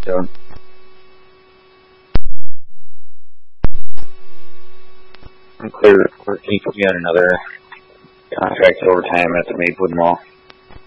So, I'm clear. We got another contract overtime at the Maplewood Mall.